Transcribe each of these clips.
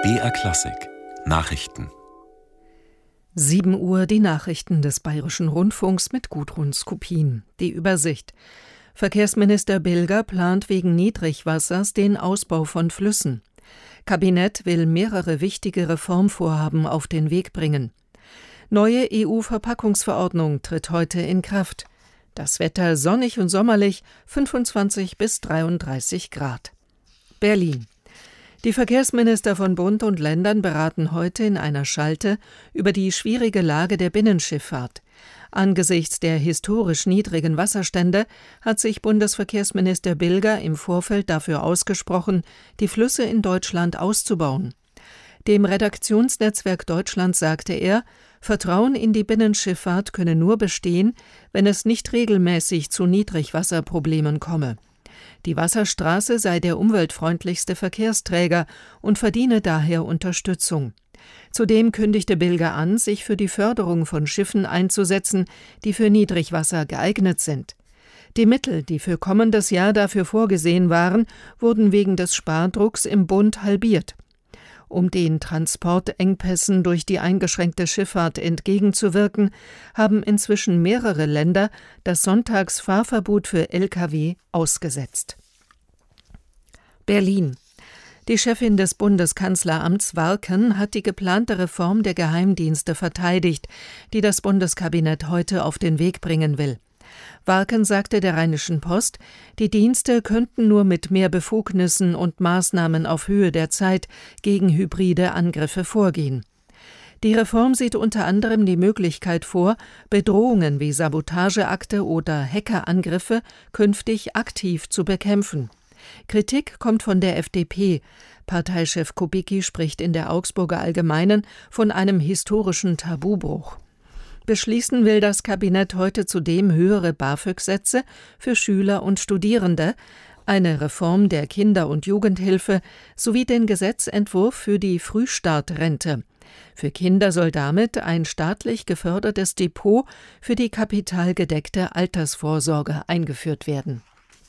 BR Klassik Nachrichten. 7 Uhr die Nachrichten des Bayerischen Rundfunks mit Gudrun Skupin. Die Übersicht. Verkehrsminister Bilger plant wegen Niedrigwassers den Ausbau von Flüssen. Kabinett will mehrere wichtige Reformvorhaben auf den Weg bringen. Neue EU-Verpackungsverordnung tritt heute in Kraft. Das Wetter sonnig und sommerlich, 25 bis 33 Grad. Berlin. Die Verkehrsminister von Bund und Ländern beraten heute in einer Schalte über die schwierige Lage der Binnenschifffahrt. Angesichts der historisch niedrigen Wasserstände hat sich Bundesverkehrsminister Bilger im Vorfeld dafür ausgesprochen, die Flüsse in Deutschland auszubauen. Dem Redaktionsnetzwerk Deutschland sagte er, Vertrauen in die Binnenschifffahrt könne nur bestehen, wenn es nicht regelmäßig zu Niedrigwasserproblemen komme. Die Wasserstraße sei der umweltfreundlichste Verkehrsträger und verdiene daher Unterstützung. Zudem kündigte Bilger an, sich für die Förderung von Schiffen einzusetzen, die für Niedrigwasser geeignet sind. Die Mittel, die für kommendes Jahr dafür vorgesehen waren, wurden wegen des Spardrucks im Bund halbiert. Um den Transportengpässen durch die eingeschränkte Schifffahrt entgegenzuwirken, haben inzwischen mehrere Länder das Sonntagsfahrverbot für Lkw ausgesetzt. Berlin. Die Chefin des Bundeskanzleramts Warken hat die geplante Reform der Geheimdienste verteidigt, die das Bundeskabinett heute auf den Weg bringen will. Warken sagte der Rheinischen Post, die Dienste könnten nur mit mehr Befugnissen und Maßnahmen auf Höhe der Zeit gegen hybride Angriffe vorgehen. Die Reform sieht unter anderem die Möglichkeit vor, Bedrohungen wie Sabotageakte oder Hackerangriffe künftig aktiv zu bekämpfen. Kritik kommt von der FDP. Parteichef Kubicki spricht in der Augsburger Allgemeinen von einem historischen Tabubruch. Beschließen will das Kabinett heute zudem höhere BAföG-Sätze für Schüler und Studierende, eine Reform der Kinder- und Jugendhilfe sowie den Gesetzentwurf für die Frühstartrente. Für Kinder soll damit ein staatlich gefördertes Depot für die kapitalgedeckte Altersvorsorge eingeführt werden.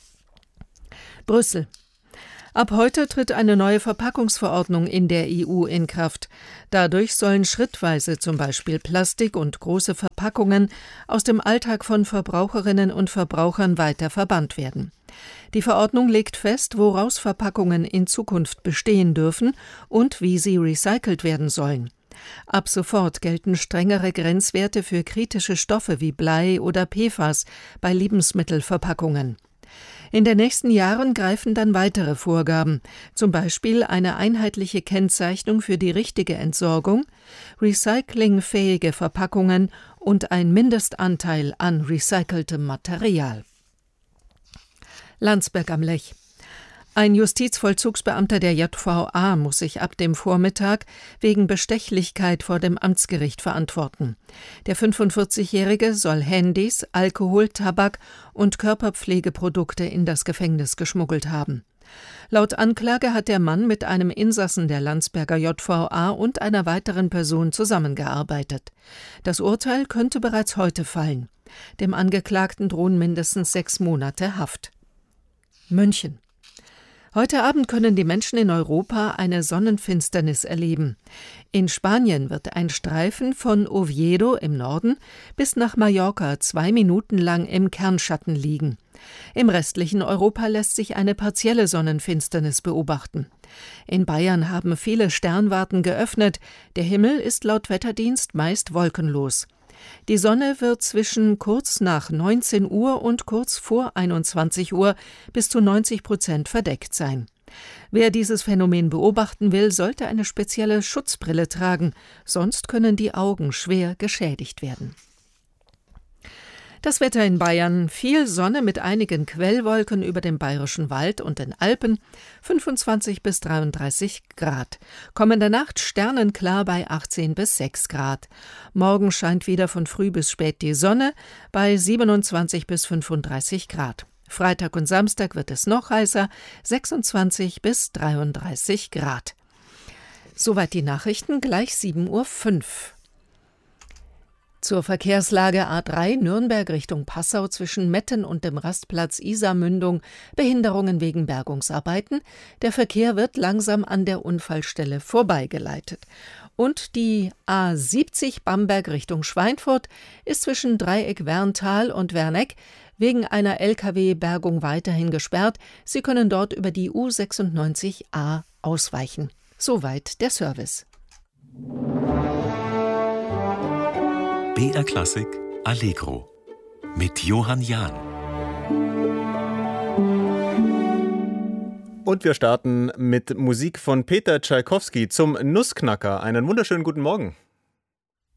Brüssel. Ab heute tritt eine neue Verpackungsverordnung in der EU in Kraft. Dadurch sollen schrittweise zum Beispiel Plastik und große Verpackungen aus dem Alltag von Verbraucherinnen und Verbrauchern weiter verbannt werden. Die Verordnung legt fest, woraus Verpackungen in Zukunft bestehen dürfen und wie sie recycelt werden sollen. Ab sofort gelten strengere Grenzwerte für kritische Stoffe wie Blei oder PFAS bei Lebensmittelverpackungen. In den nächsten Jahren greifen dann weitere Vorgaben, zum Beispiel eine einheitliche Kennzeichnung für die richtige Entsorgung, recyclingfähige Verpackungen und ein Mindestanteil an recyceltem Material. Landsberg am Lech. Ein Justizvollzugsbeamter der JVA muss sich ab dem Vormittag wegen Bestechlichkeit vor dem Amtsgericht verantworten. Der 45-Jährige soll Handys, Alkohol, Tabak und Körperpflegeprodukte in das Gefängnis geschmuggelt haben. Laut Anklage hat der Mann mit einem Insassen der Landsberger JVA und einer weiteren Person zusammengearbeitet. Das Urteil könnte bereits heute fallen. Dem Angeklagten drohen mindestens 6 Monate Haft. München. Heute Abend können die Menschen in Europa eine Sonnenfinsternis erleben. In Spanien wird ein Streifen von Oviedo im Norden bis nach Mallorca 2 Minuten lang im Kernschatten liegen. Im restlichen Europa lässt sich eine partielle Sonnenfinsternis beobachten. In Bayern haben viele Sternwarten geöffnet. Der Himmel ist laut Wetterdienst meist wolkenlos. Die Sonne wird zwischen kurz nach 19 Uhr und kurz vor 21 Uhr bis zu 90% verdeckt sein. Wer dieses Phänomen beobachten will, sollte eine spezielle Schutzbrille tragen, sonst können die Augen schwer geschädigt werden. Das Wetter in Bayern: viel Sonne mit einigen Quellwolken über dem Bayerischen Wald und den Alpen, 25 bis 33 Grad. Kommende Nacht sternenklar bei 18 bis 6 Grad. Morgen scheint wieder von früh bis spät die Sonne bei 27 bis 35 Grad. Freitag und Samstag wird es noch heißer, 26 bis 33 Grad. Soweit die Nachrichten, gleich 7:05 Uhr. Zur Verkehrslage A3 Nürnberg Richtung Passau zwischen Metten und dem Rastplatz Isarmündung. Behinderungen wegen Bergungsarbeiten. Der Verkehr wird langsam an der Unfallstelle vorbeigeleitet. Und die A70 Bamberg Richtung Schweinfurt ist zwischen Dreieck Werntal und Werneck wegen einer Lkw-Bergung weiterhin gesperrt. Sie können dort über die U96a ausweichen. Soweit der Service. BR Klassik Allegro mit Johann Jahn. Und wir starten mit Musik von Peter Tschaikowski zum Nussknacker. Einen wunderschönen guten Morgen.